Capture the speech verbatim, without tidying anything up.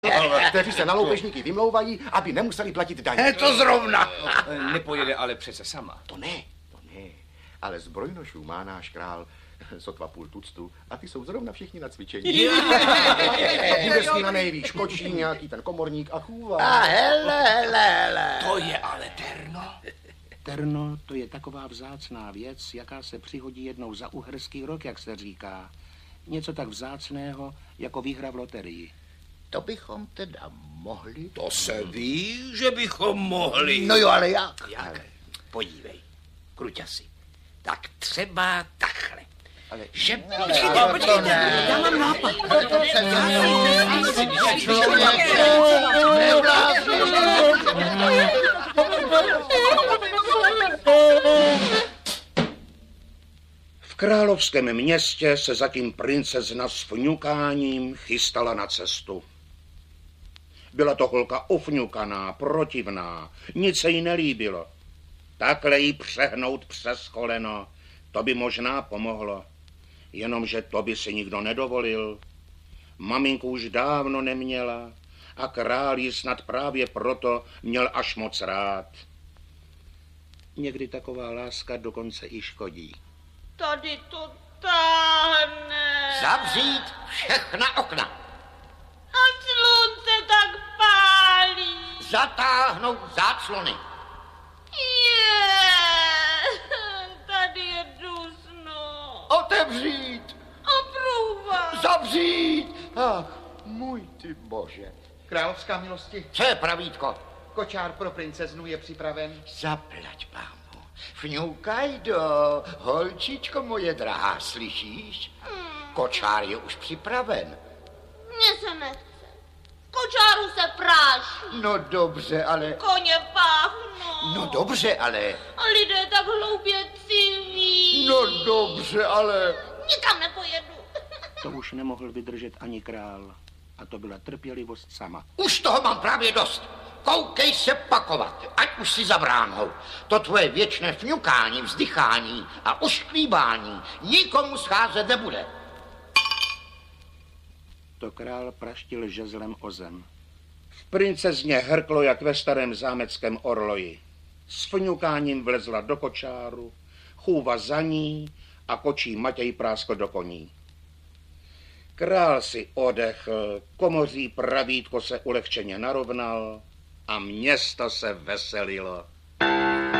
kteří se na loupežníky vymlouvají, aby nemuseli platit daně. Je to zrovna. Nepojede ale přece sama. To ne, to ne. Ale zbrojnošů má náš král sotva půl tuctu a ty jsou zrovna všichni na cvičení. Bude s nima nejvíc kočí, nějaký ten komorník a chůva. A hele, hele, hele. To je ale terno. Terno, to je taková vzácná věc, jaká se přihodí jednou za uherský rok, jak se říká. Něco tak vzácného, jako výhra v loterii. To bychom teda mohli... To se ví, že bychom mohli. No jo, ale jak? Jak? Podívej, Kruťasi. Tak třeba takhle. Ale... Že... Počkejte, počkejte, já mám nápad. V královském městě se zatím princezna s fňukáním chystala na cestu. Byla to holka ofňukaná, protivná, nic se jí nelíbilo. Takhle jí přehnout přes koleno, to by možná pomohlo. Jenomže to by si nikdo nedovolil. Maminku už dávno neměla a král ji snad právě proto měl až moc rád. Někdy taková láska dokonce i škodí. Tady to táhne. Zavřít všechna okna. A slunce tak pálí. Zatáhnout záclony. Je, tady je dusno. Otevřít. A průvod. Zavřít. Ach, můj ty bože. Královská milosti, Co je pravítko? kočár pro princeznu je připraven. Zaplať, pámu. Fňukajdo, holčičko moje drahá, slyšíš? Hmm. Kočár je už připraven. Mně se nechce. V kočáru se práší. No dobře, ale... Koně páchnou. No dobře, ale... A lidé tak hloupě civí. No dobře, ale... Nikam nepojedu. To už nemohl vydržet ani král. A to byla trpělivost sama. Už toho mám právě dost. Koukej se pakovat, ať už si za bránou. To tvoje věčné fňukání, vzdychání a ušklíbání nikomu scházet nebude. To král praštil žezlem o zem. V princezně hrklo jak ve starém zámeckém orloji. S fňukáním vlezla do kočáru, chůva za ní a kočí Matěj práskl do koní. Král si odechl, komoří pravítko se ulehčeně narovnal a město se veselilo.